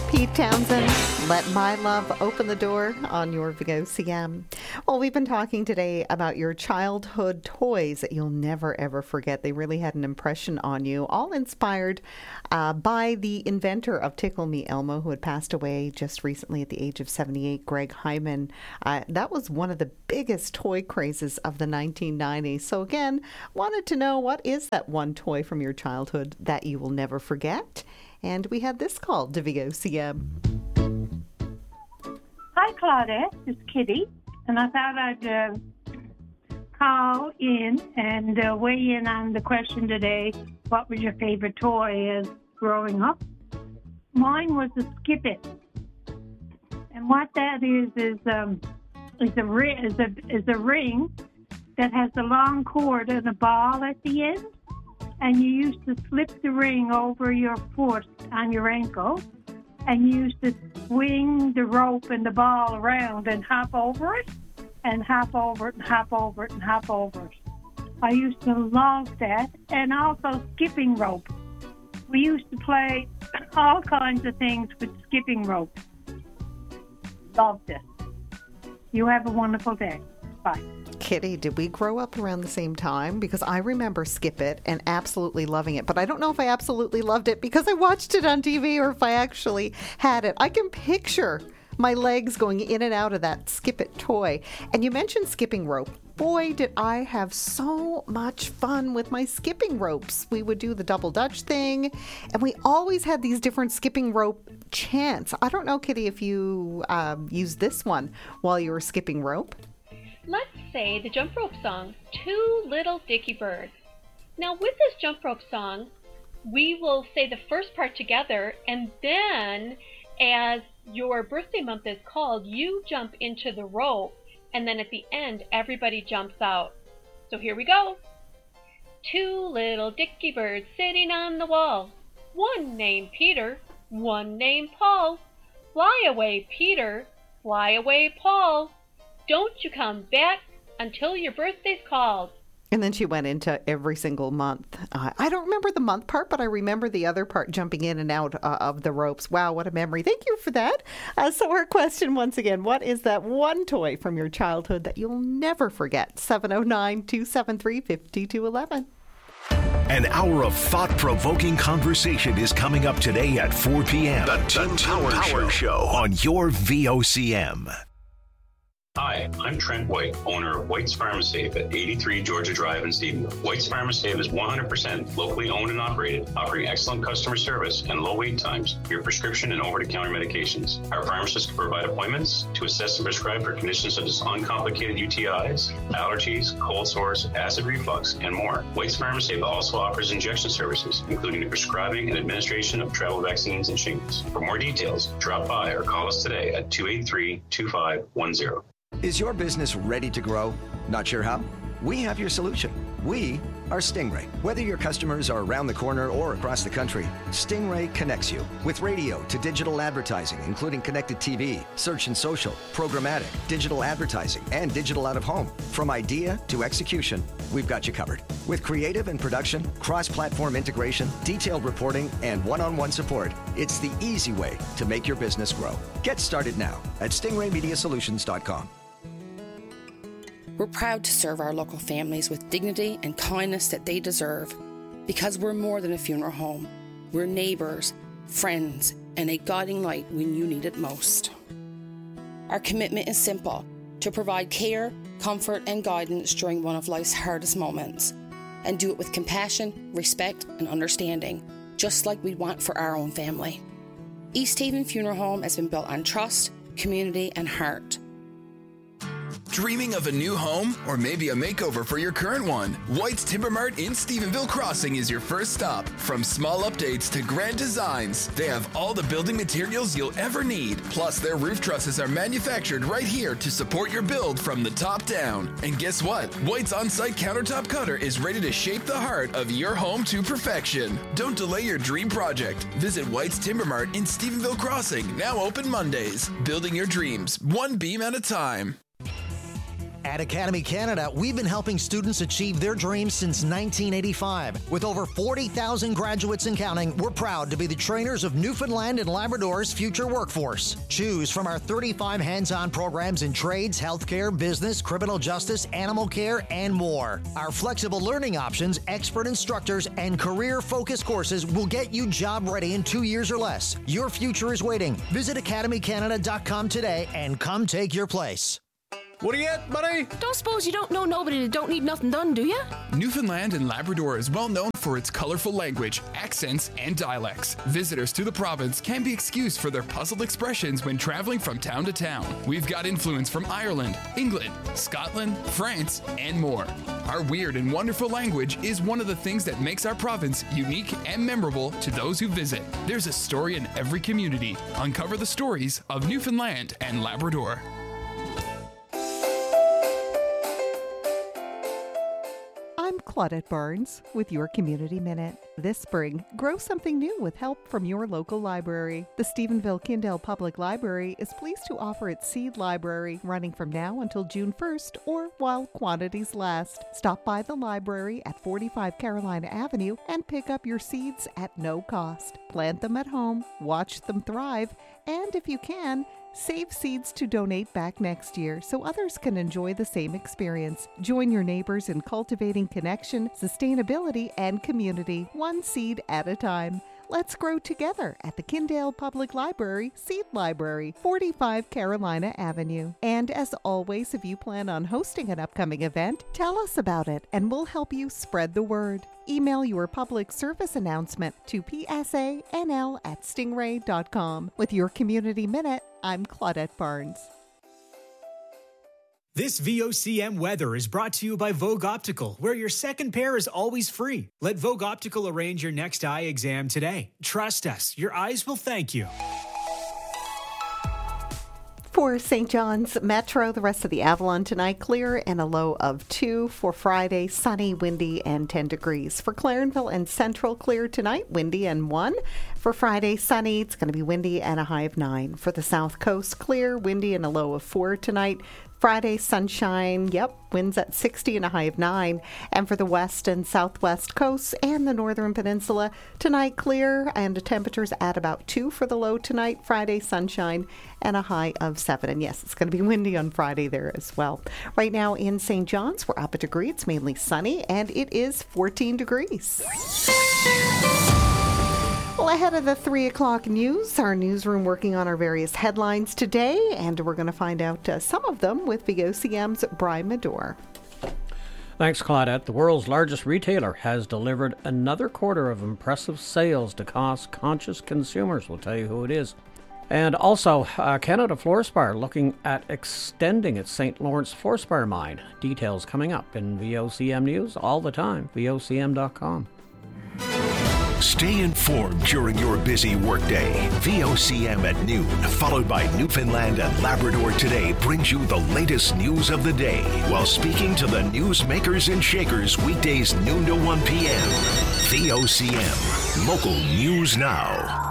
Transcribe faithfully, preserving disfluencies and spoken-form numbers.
Pete Townsend, Let My Love Open the Door on your V O C M. Well, we've been talking today about your childhood toys that you'll never, ever forget. They really had an impression on you, all inspired uh, by the inventor of Tickle Me Elmo, who had passed away just recently at the age of seventy-eight, Greg Hyman. Uh, that was one of the biggest toy crazes of the nineteen nineties. So again, wanted to know, what is that one toy from your childhood that you will never forget? And we had this called to V O C M. Hi, Claudette. It's Kitty. And I thought I'd uh, call in and uh, weigh in on the question today, what was your favorite toy as growing up? Mine was a Skip-It. And what that is is, um, is, a ri- is, a, is a ring that has a long cord and a ball at the end. And you used to slip the ring over your foot on your ankle, and you used to swing the rope and the ball around and hop over it, and hop over it, and hop over it, and hop over it. I used to love that, and also skipping rope. We used to play all kinds of things with skipping rope. Loved it. You have a wonderful day. Bye. Kitty, did we grow up around the same time? Because I remember Skip-It and absolutely loving it. But I don't know if I absolutely loved it because I watched it on T V or if I actually had it. I can picture my legs going in and out of that Skip-It toy. And you mentioned skipping rope. Boy, did I have so much fun with my skipping ropes. We would do the double dutch thing, and we always had these different skipping rope chants. I don't know, Kitty, if you um, used this one while you were skipping rope. Let's say the jump rope song, Two Little Dicky Birds. Now with this jump rope song, we will say the first part together, and then as your birthday month is called, you jump into the rope, and then at the end, everybody jumps out. So here we go. Two little dicky birds sitting on the wall. One named Peter, one named Paul. Fly away, Peter, fly away, Paul. Don't you come back until your birthday's called. And then she went into every single month. Uh, I don't remember the month part, but I remember the other part, jumping in and out uh, of the ropes. Wow, what a memory. Thank you for that. Uh, so our question once again, what is that one toy from your childhood that you'll never forget? seven oh nine, two seven three, five two one one. An hour of thought-provoking conversation is coming up today at four p.m. The Tim Power, Power Show on your V O C M. Hi, I'm Trent White, owner of White's Pharmasafe at eighty-three Georgia Drive in Stephenville. White's Pharmasafe is one hundred percent locally owned and operated, offering excellent customer service and low wait times for your prescription and over-the-counter medications. Our pharmacists can provide appointments to assess and prescribe for conditions such as uncomplicated U T Is, allergies, cold sores, acid reflux, and more. White's Pharmasafe also offers injection services, including the prescribing and administration of travel vaccines and shingles. For more details, drop by or call us today at two eight three, two five one zero. Is your business ready to grow? Not sure how? We have your solution. We are Stingray. Whether your customers are around the corner or across the country, Stingray connects you with radio to digital advertising, including connected T V, search and social, programmatic, digital advertising, and digital out of home. From idea to execution, we've got you covered. With creative and production, cross-platform integration, detailed reporting, and one-on-one support, it's the easy way to make your business grow. Get started now at stingray media solutions dot com. We're proud to serve our local families with dignity and kindness that they deserve, because we're more than a funeral home. We're neighbours, friends, and a guiding light when you need it most. Our commitment is simple: to provide care, comfort, and guidance during one of life's hardest moments, and do it with compassion, respect, and understanding, just like we'd want for our own family. East Haven Funeral Home has been built on trust, community, and heart. Dreaming of a new home or maybe a makeover for your current one? White's Timber Mart in Stephenville Crossing is your first stop. From small updates to grand designs, they have all the building materials you'll ever need. Plus, their roof trusses are manufactured right here to support your build from the top down. And guess what? White's on-site countertop cutter is ready to shape the heart of your home to perfection. Don't delay your dream project. Visit White's Timber Mart in Stephenville Crossing, now open Mondays. Building your dreams, one beam at a time. At Academy Canada, we've been helping students achieve their dreams since nineteen eighty-five. With over forty thousand graduates and counting, we're proud to be the trainers of Newfoundland and Labrador's future workforce. Choose from our thirty-five hands-on programs in trades, healthcare, business, criminal justice, animal care, and more. Our flexible learning options, expert instructors, and career-focused courses will get you job ready in two years or less. Your future is waiting. Visit academy canada dot com today and come take your place. What do you get, buddy? Don't suppose you don't know nobody that don't need nothing done, do you? Newfoundland and Labrador is well known for its colorful language, accents, and dialects. Visitors to the province can be excused for their puzzled expressions when traveling from town to town. We've got influence from Ireland, England, Scotland, France, and more. Our weird and wonderful language is one of the things that makes our province unique and memorable to those who visit. There's a story in every community. Uncover the stories of Newfoundland and Labrador. I'm Claudette Barnes with your Community Minute. This spring, grow something new with help from your local library. The Stephenville-Kindale Public Library is pleased to offer its Seed Library running from now until June first or while quantities last. Stop by the library at forty-five Carolina Avenue and pick up your seeds at no cost. Plant them at home, watch them thrive, and if you can, save seeds to donate back next year so others can enjoy the same experience. Join your neighbors in cultivating connection, sustainability, and community, one seed at a time. Let's grow together at the Kindale Public Library Seed Library, forty-five Carolina Avenue. And as always, if you plan on hosting an upcoming event, tell us about it and we'll help you spread the word. Email your public service announcement to p s a n l at stingray dot com. With your Community Minute, I'm Claudette Barnes. This V O C M weather is brought to you by Vogue Optical, where your second pair is always free. Let Vogue Optical arrange your next eye exam today. Trust us, your eyes will thank you. For Saint John's Metro, the rest of the Avalon tonight, clear and a low of two. For Friday, sunny, windy, and ten degrees. For Clarenville and Central, clear tonight, windy and one. For Friday, sunny, it's going to be windy and a high of nine. For the South Coast, clear, windy, and a low of four tonight. Friday, sunshine, yep, winds at sixty and a high of nine. And for the west and southwest coasts and the northern peninsula, tonight clear and temperatures at about two for the low tonight. Friday, sunshine and a high of seven. And yes, it's going to be windy on Friday there as well. Right now in Saint John's, we're up a degree. It's mainly sunny and it is fourteen degrees. Well, ahead of the three o'clock news, our newsroom working on our various headlines today, and we're going to find out uh, some of them with V O C M's Brian Medore. Thanks, Claudette. The world's largest retailer has delivered another quarter of impressive sales to cost-conscious consumers. We'll tell you who it is. And also, uh, Canada Fluorspar looking at extending its Saint Lawrence Fluorspar mine. Details coming up in V O C M News all the time, V O C M dot com. Stay informed during your busy workday. V O C M at noon, followed by Newfoundland and Labrador Today, brings you the latest news of the day while speaking to the newsmakers and shakers weekdays noon to one p.m. V O C M, local news now.